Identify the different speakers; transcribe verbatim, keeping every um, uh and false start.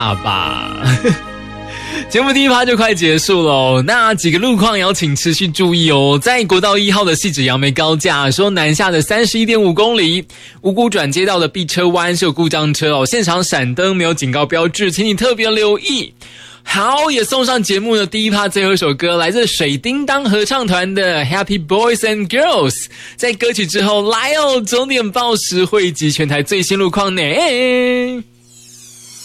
Speaker 1: 吧。节目第一趴就快结束了，那几个路况也要请持续注意哦。在国道一号的汐止杨梅高架，说南下的 三十一点五公里，五股转接道的避车弯是有故障车哦，现场闪灯没有警告标志，请你特别留意。好，也送上节目的第一趴最后一首歌，来自水叮当合唱团的 Happy Boys and Girls。在歌曲之后，来哦，终点报时汇集全台最新路况呢。